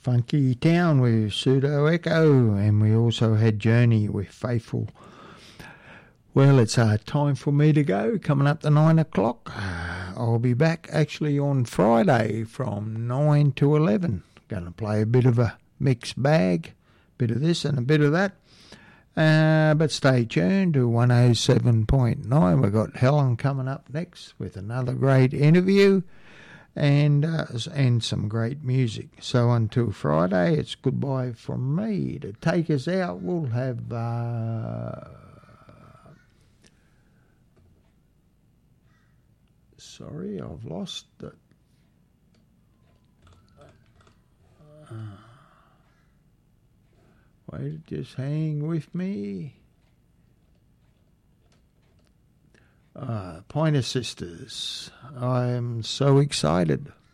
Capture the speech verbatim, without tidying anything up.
Funky Town with Pseudo Echo, and we also had Journey with Faithful. Well, it's uh, time for me to go, coming up to nine o'clock. Uh, I'll be back actually on Friday from nine to eleven. Going to play a bit of a mixed bag, bit of this and a bit of that. Uh, but stay tuned to one oh seven point nine. We've got Helen coming up next with another great interview and uh, and some great music. So until Friday, it's goodbye from me. To take us out, we'll have... Uh, sorry, I've lost it. Uh, Wait, just hang with me. Uh, Pointer Sisters. I am so excited.